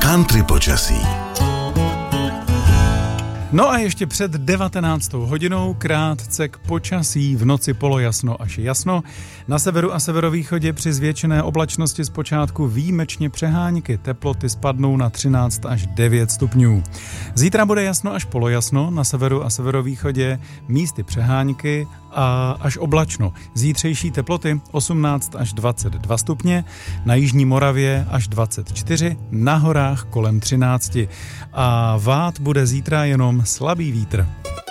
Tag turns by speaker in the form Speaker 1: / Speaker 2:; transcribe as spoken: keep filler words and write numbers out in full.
Speaker 1: Country počasí.
Speaker 2: No a ještě před devatenáctou hodinou krátce k počasí. V noci polojasno až jasno. Na severu a severovýchodě při zvětšené oblačnosti zpočátku výjimečně přehánky. Teploty spadnou na třináct až devět stupňů. Zítra bude jasno až polojasno. Na severu a severovýchodě místy přehánky a až oblačno. Zítřejší teploty osmnáct až dvacet dva stupně, na jižní Moravě až dvacet čtyři, na horách kolem třináct. A vát bude zítra jenom slabý vítr.